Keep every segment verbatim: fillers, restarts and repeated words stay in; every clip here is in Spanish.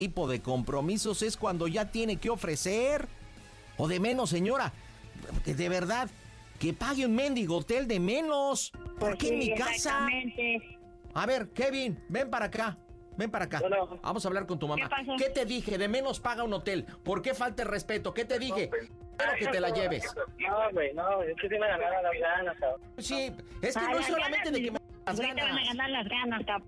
tipo de compromisos es cuando ya tiene que ofrecer. O de menos, señora, que de verdad, que pague un mendigo hotel de menos. ¿Por qué Sí, en mi casa? exactamente. A ver, Kevin, ven para acá. Ven para acá. Bueno. Vamos a hablar con tu mamá. ¿Qué pasó? ¿Qué te dije? De menos paga un hotel. ¿Por qué falta el respeto? ¿Qué te dije? Quiero que te la lleves. No, güey, no, es que sí me ganaron las ganas, cabrón. Sí, es que Ah, no es las solamente ganas, de que me las ¿por qué te van a ganas. ganar las ganas, cabrón?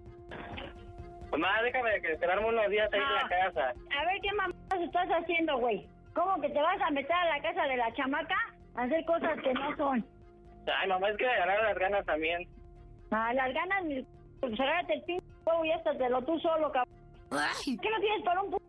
Mamá, déjame que esperarme unos días ahí en la No. casa. A ver, ¿qué mamadas estás haciendo, güey? ¿Cómo que te vas a meter a la casa de la chamaca a hacer cosas que no son? Ay, mamá, es que me ganaron las ganas también. Ah, las ganas, mi... pues agárrate el pinche huevo y éstatelo tú solo, cabrón. ¿Qué no tienes para un p***?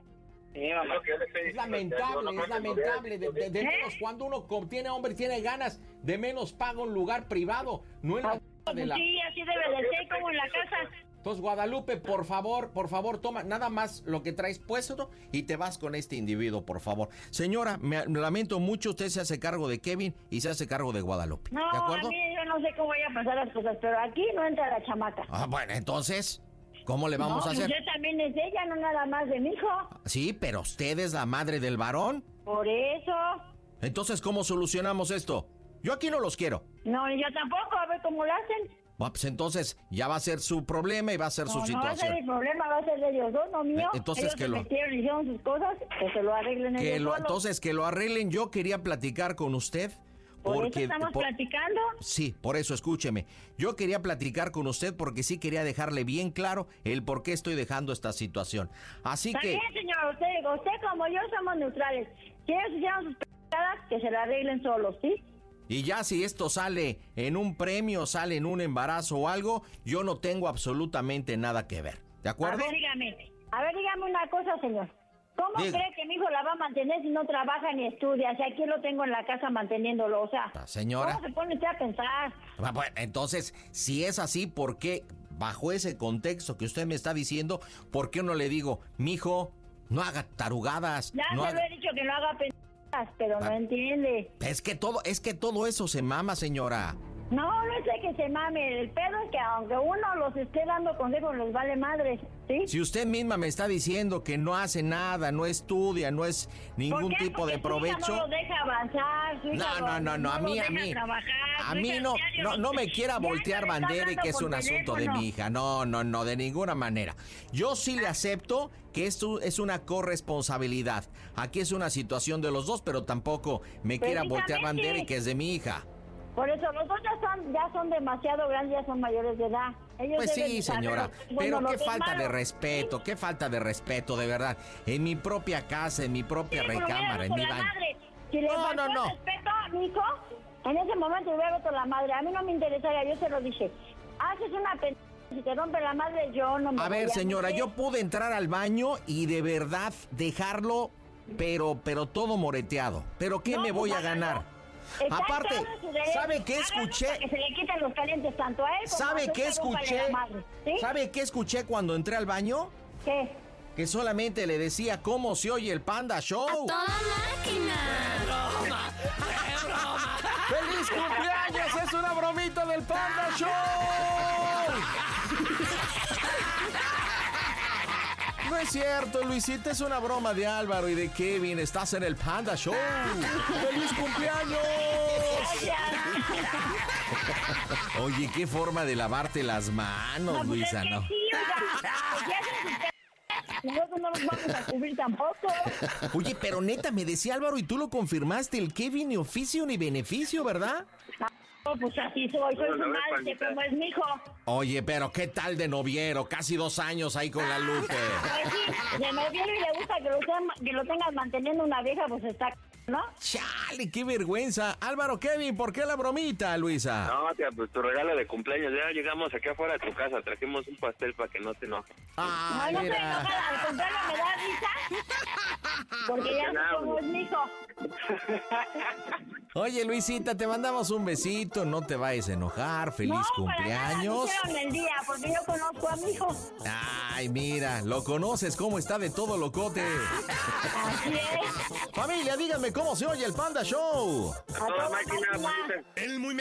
Sí, mamá. Es lamentable, es lamentable. De, de- de menos, cuando uno co- tiene hombre y tiene ganas, de menos paga un lugar privado, no en la Ah, de la... Sí, así debe de ser, como en la casa. Entonces, Guadalupe, por favor, por favor, toma nada más lo que traes puesto y te vas con este individuo, por favor. Señora, me, me lamento mucho, usted se hace cargo de Kevin y se hace cargo de Guadalupe. No, ¿De acuerdo? a mí yo no sé cómo vayan a pasar las cosas, pero aquí no entra la chamaca. Ah, bueno, entonces, ¿cómo le vamos no, a hacer? Usted también es de ella, no nada más de mi hijo. Sí, pero usted es la madre del varón. Por eso. Entonces, ¿cómo solucionamos esto? Yo aquí no los quiero. No, yo tampoco, a ver cómo lo hacen. Bueno, pues entonces ya va a ser su problema y va a ser No, su no va a situación. ser mi problema, va a ser de ellos dos, no mío. Eh, entonces, ellos que se lo- metieron y hicieron sus cosas, que se lo arreglen Que ellos lo, solos. entonces, que lo arreglen. Yo quería platicar con usted. Por Porque, eso estamos por- platicando. Sí, por eso, escúcheme. Yo quería platicar con usted porque sí quería dejarle bien claro el por qué estoy dejando esta situación. Así Está que... bien, señor, usted, usted como yo somos neutrales. Si ellos hicieron sus pendejadas, que se la arreglen solos, ¿sí? Y ya si esto sale en un premio, sale en un embarazo o algo, yo no tengo absolutamente nada que ver. ¿De acuerdo? A ver, dígame. A ver, dígame una cosa, señor. ¿Cómo Diga. cree que mi hijo la va a mantener si no trabaja ni estudia? Si aquí lo tengo en la casa manteniéndolo, o sea... Ah, señora. ¿Cómo se pone usted a pensar? Ah, bueno, entonces, si es así, ¿por qué, bajo ese contexto que usted me está diciendo, por qué no le digo, mijo, no haga tarugadas? Ya no se haga- lo he dicho que no haga pendejadas, pero Ah. no entiende. Es que todo, es que todo eso se mama, señora. No, no es de que se mame. El pedo es que aunque uno los esté dando consejos, les vale madre, ¿sí? Si usted misma me está diciendo que no hace nada, no estudia, no es ningún ¿Por qué? tipo Porque de su hija provecho. no lo deja avanzar, su hija No, no, no, no, a lo mí, a deja mí, trabajar, a su mí hija no, diario no, no me quiera diario voltear le está bandera y hablando que es por un asunto de teléfono. mi hija. No, no, no, de ninguna manera. Yo sí le acepto que esto es una corresponsabilidad. Aquí es una situación de los dos, pero tampoco me quiera voltear Precisamente. bandera y que es de mi hija. Por eso, los dos ya son, ya son demasiado grandes, ya son mayores de edad. Ellos Pues deben sí, de saber señora, lo que es bueno, pero lo qué que es falta de malo. respeto, qué falta de respeto, de verdad. En mi propia casa, en mi propia Sí, pero recámara, hubiera en visto mi la baño. madre. Si le No, faltó no, no. respeto a mi hijo, en ese momento hubiera visto la madre. A mí no me interesaría, yo se lo dije. Haces una pendeja, si te rompe la madre, yo no me A voy ver, señora, meter. yo pude entrar al baño y de verdad dejarlo, pero, pero todo moreteado. ¿Pero qué No, me voy pues, a ganar? hágalo. Está Aparte, en todo su derecho. ¿sabe qué Hágalo escuché? para que se le quiten los calientes tanto a él como a ¿Sabe su qué hija, rómpale escuché? la madre, ¿sí? ¿Sabe qué escuché cuando entré al baño? ¿Qué? Que solamente le decía cómo se oye el Panda Show. ¡Toda máquina! ¡Feliz cumpleaños! ¡Es una bromita del Panda Show! No es cierto, Luisita, es una broma de Álvaro y de Kevin. Estás en el Panda Show. ¡Feliz cumpleaños! Oye, qué forma de lavarte las manos, No, pues Luisa, es que ¿no? sí, oiga. Pues ya hacen sus pe- Nosotros no nos vamos a cubrir tampoco. Oye, pero neta, me decía Álvaro y tú lo confirmaste, el Kevin ni oficio ni beneficio, ¿verdad? No, pues así soy, soy su No, no, madre, Pandita. como es mi hijo. Oye, pero ¿qué tal de noviero? Casi dos años ahí con la Lupe. Pues sí, de noviero y le gusta que lo, sea- que lo tengas manteniendo una vieja, pues está, ¿no? Chale, qué vergüenza. Álvaro, Kevin, ¿por qué la bromita, Luisa? No, tía, pues tu regalo de cumpleaños. Ya llegamos aquí afuera de tu casa. Trajimos un pastel para que no te enojes. Ay, No, no estoy mira. enojada, al contrario, me da risa. Porque ya sé cómo es mi hijo. Oye, Luisita, te mandamos un besito, no te vayas a enojar, feliz no, cumpleaños. Para nada, me hicieron el día, porque yo conozco a mi hijo. Ay, mira, lo conoces, cómo está de todo locote. Así es. Familia, díganme cómo se oye el Panda Show. A toda máquina, máquina. Pandita. El muy